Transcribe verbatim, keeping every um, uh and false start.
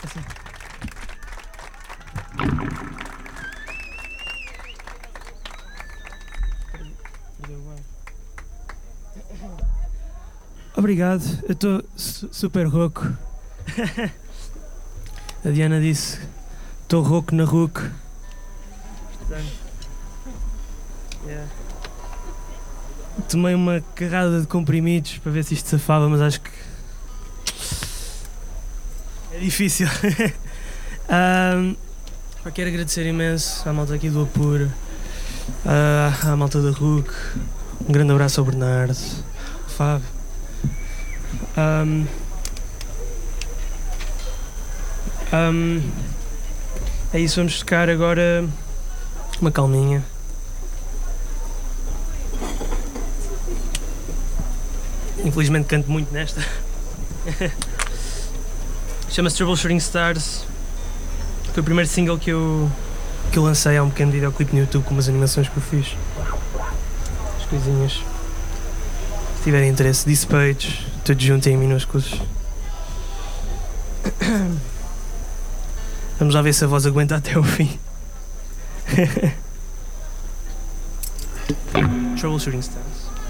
Assim. Obrigado, eu estou su super rouco. A Diana disse: estou rouco na R U C. Portanto, yeah. Tomei uma carrada de comprimidos para ver se isto safava, mas acho que é difícil. um, quero agradecer imenso à malta aqui do Apur, uh, à malta da R U C. Um grande abraço ao Bernardo, ao Fábio. Um, um, é isso, vamos tocar agora uma calminha. Infelizmente canto muito nesta. Chama-se Troubleshooting Stars. Foi o primeiro single que eu, que eu lancei. Há um pequeno videoclipe no YouTube com umas animações que eu fiz. As coisinhas. Se tiverem interesse, Dissipage, tudo junto em minúsculos. Vamos lá ver se a voz aguenta até o fim. Troubleshooting Stars.